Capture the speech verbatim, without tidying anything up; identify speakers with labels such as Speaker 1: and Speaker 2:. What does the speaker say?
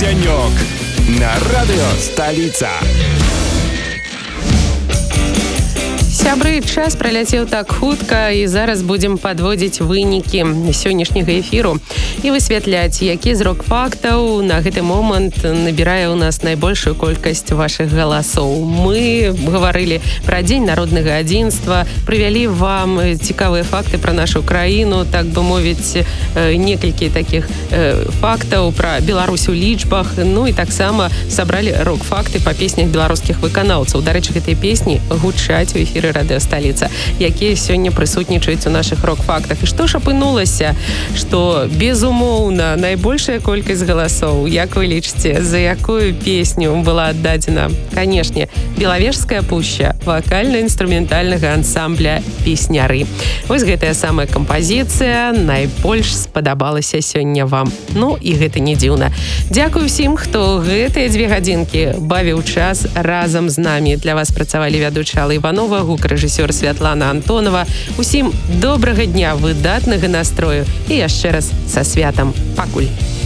Speaker 1: Денек на радио «Столица».
Speaker 2: Сябры, час праляцеў так хутка, і зараз будзем падводзіць вынікі сённяшняга эфіру і высвятляць, які з рок-фактаў на гэты момант набірае ў нас найбольшую колькасць вашых галасоў. Мы гаварылі пра дзень народнага адзінства, прывялі вам цікавыя факты пра нашу краіну, так бы мовіць, некалькі такіх фактаў пра Беларусь у лічбах, ну і таксама сабралі рок-факты па песнях беларускіх выканаўцаў. Дарэчы, гэтыя песні гучаць у эфіры радыё «Столица», якія сёння прысутнічаюць у нашых рок-фактах. І што ж апынулася, што, безумоўна, найбольшая колькасць галасоў, як вы лічыце, за якую песню была аддадзена? Канешне, Белавежская пушча вакальна-інструментальнага ансамбля «Песняры». Вось гэтая самая кампазіцыя найбольш спадабалася сёння вам. Ну, і гэта не дзіўна. Дзякую ўсім, хто гэтыя дзве гадзінкі бавіў час разам з намі. Для вас працавалі вядучая Алла Іванова, гукарэжысёр Святлана Антонова. Усім добрага дня, выдатнага настрою і яшчэ раз са святам. Пакуль.